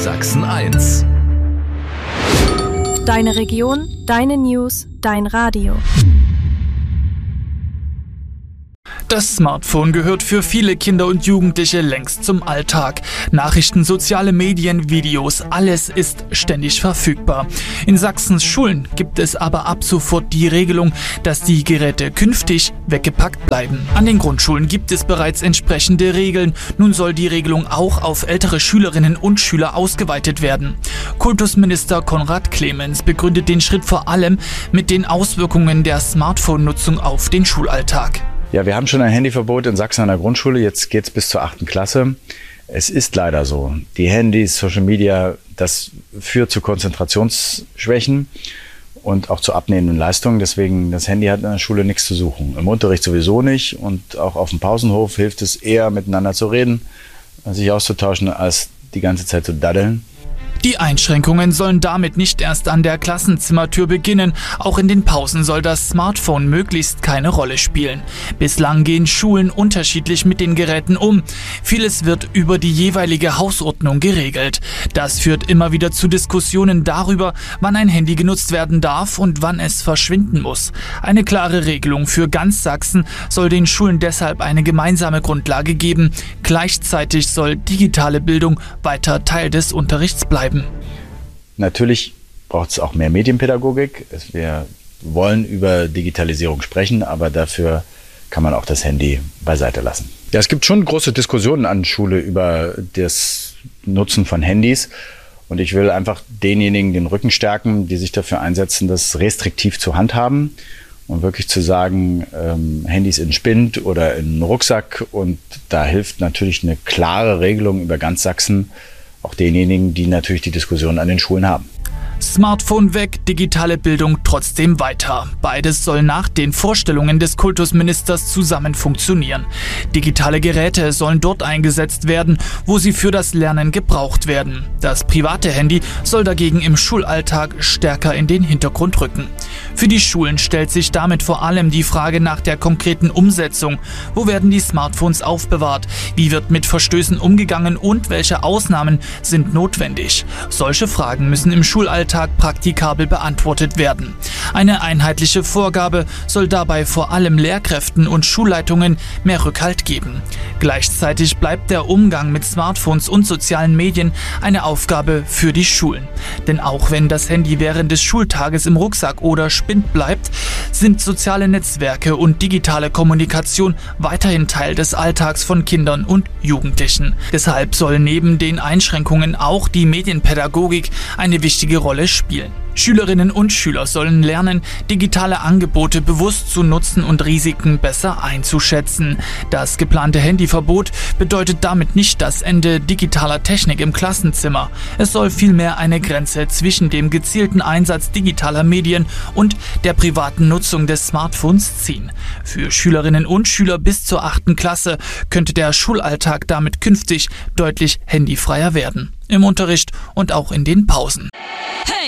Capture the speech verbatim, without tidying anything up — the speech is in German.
Sachsen eins. Deine Region, deine News, dein Radio. Das Smartphone gehört für viele Kinder und Jugendliche längst zum Alltag. Nachrichten, soziale Medien, Videos, alles ist ständig verfügbar. In Sachsens Schulen gibt es aber ab sofort die Regelung, dass die Geräte künftig weggepackt bleiben. An den Grundschulen gibt es bereits entsprechende Regeln. Nun soll die Regelung auch auf ältere Schülerinnen und Schüler ausgeweitet werden. Kultusminister Konrad Clemens begründet den Schritt vor allem mit den Auswirkungen der Smartphone-Nutzung auf den Schulalltag. Ja, wir haben schon ein Handyverbot in Sachsen an der Grundschule. Jetzt geht's bis zur achten Klasse. Es ist leider so. Die Handys, Social Media, das führt zu Konzentrationsschwächen und auch zu abnehmenden Leistungen. Deswegen, das Handy hat in der Schule nichts zu suchen. Im Unterricht sowieso nicht. Und auch auf dem Pausenhof hilft es eher, miteinander zu reden, sich auszutauschen, als die ganze Zeit zu daddeln. Die Einschränkungen sollen damit nicht erst an der Klassenzimmertür beginnen. Auch in den Pausen soll das Smartphone möglichst keine Rolle spielen. Bislang gehen Schulen unterschiedlich mit den Geräten um. Vieles wird über die jeweilige Hausordnung geregelt. Das führt immer wieder zu Diskussionen darüber, wann ein Handy genutzt werden darf und wann es verschwinden muss. Eine klare Regelung für ganz Sachsen soll den Schulen deshalb eine gemeinsame Grundlage geben. Gleichzeitig soll digitale Bildung weiter Teil des Unterrichts bleiben. Natürlich braucht es auch mehr Medienpädagogik. Wir wollen über Digitalisierung sprechen, aber dafür kann man auch das Handy beiseite lassen. Ja, es gibt schon große Diskussionen an Schule über das Nutzen von Handys. Und ich will einfach denjenigen den Rücken stärken, die sich dafür einsetzen, das restriktiv zu handhaben und wirklich zu sagen, ähm, Handys in Spind oder in Rucksack. Und da hilft natürlich eine klare Regelung über ganz Sachsen, auch denjenigen, die natürlich die Diskussion an den Schulen haben. Smartphone weg, digitale Bildung trotzdem weiter. Beides soll nach den Vorstellungen des Kultusministers zusammen funktionieren. Digitale Geräte sollen dort eingesetzt werden, wo sie für das Lernen gebraucht werden. Das private Handy soll dagegen im Schulalltag stärker in den Hintergrund rücken. Für die Schulen stellt sich damit vor allem die Frage nach der konkreten Umsetzung. Wo werden die Smartphones aufbewahrt? Wie wird mit Verstößen umgegangen und welche Ausnahmen sind notwendig? Solche Fragen müssen im Schulalltag praktikabel beantwortet werden. Eine einheitliche Vorgabe soll dabei vor allem Lehrkräften und Schulleitungen mehr Rückhalt geben. Gleichzeitig bleibt der Umgang mit Smartphones und sozialen Medien eine Aufgabe für die Schulen. Denn auch wenn das Handy während des Schultages im Rucksack oder Spind bleibt, sind soziale Netzwerke und digitale Kommunikation weiterhin Teil des Alltags von Kindern und Jugendlichen. Deshalb soll neben den Einschränkungen auch die Medienpädagogik eine wichtige Rolle spielen. Schülerinnen und Schüler sollen lernen, digitale Angebote bewusst zu nutzen und Risiken besser einzuschätzen. Das geplante Handyverbot bedeutet damit nicht das Ende digitaler Technik im Klassenzimmer. Es soll vielmehr eine Grenze zwischen dem gezielten Einsatz digitaler Medien und der privaten Nutzung des Smartphones ziehen. Für Schülerinnen und Schüler bis zur achten Klasse könnte der Schulalltag damit künftig deutlich handyfreier werden. Im Unterricht und auch in den Pausen.